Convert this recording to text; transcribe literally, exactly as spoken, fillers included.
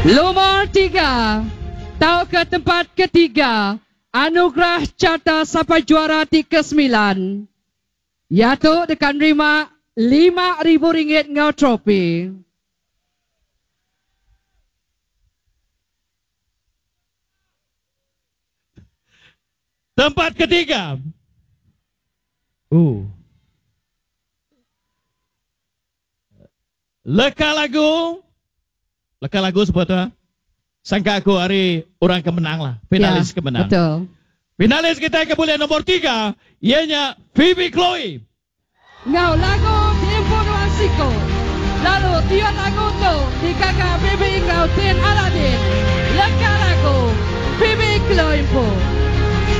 Nomor tiga, tahu ke tempat ketiga, anugerah carta sampai juara ti ke sembilan. Iaitu dekan terima lima ribu ringgit ngau trofi. Tempat ketiga. Uh. Leka lagu. Leka lagu sebetulnya. Sangka aku hari orang kemenang lah. Finalis Ya, kemenang. betul. Finalis kita kemudian nomor tiga. Ianya Phoebe Chloe. Ngau lagu informasiku. Lalu tiga lagu tu di kakak Bibi ngau Tin Aladin. Leka lagu Bibi Chloe.